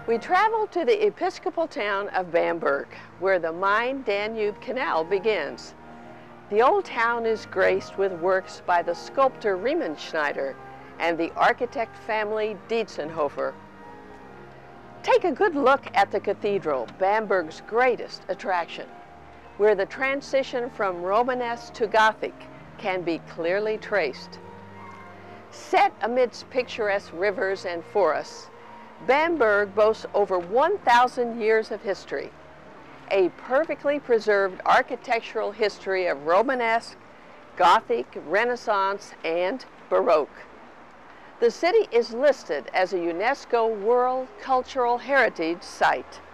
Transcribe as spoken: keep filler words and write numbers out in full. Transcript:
We traveled to the Episcopal town of Bamberg, where the Main-Danube Canal begins. The old town is graced with works by the sculptor Riemenschneider and the architect family Dientzenhofer. Take a good look at the cathedral, Bamberg's greatest attraction, where the transition from Romanesque to Gothic can be clearly traced. Set amidst picturesque rivers and forests, Bamberg boasts over one thousand years of history, a perfectly preserved architectural history of Romanesque, Gothic, Renaissance, and Baroque. The city is listed as a UNESCO World Cultural Heritage Site.